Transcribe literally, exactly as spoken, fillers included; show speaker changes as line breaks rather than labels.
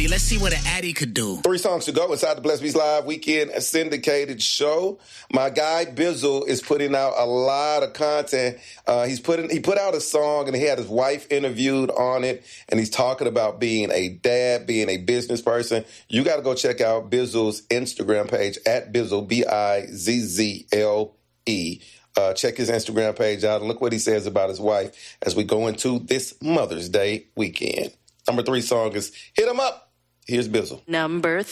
Addy. Let's see what an Addy could do.
Three songs to go inside the Blessed Beats Live Weekend syndicated show. My guy Bizzle is putting out a lot of content. Uh, he's putting he put out a song and he had his wife interviewed on it, and he's talking about being a dad, being a business person. You got to go check out Bizzle's Instagram page at Bizzle, B I Z Z L E. Uh, check his Instagram page out and look what he says about his wife as we go into this Mother's Day weekend. Number three song is Hit 'Em Up. Here's Bizzle.
Number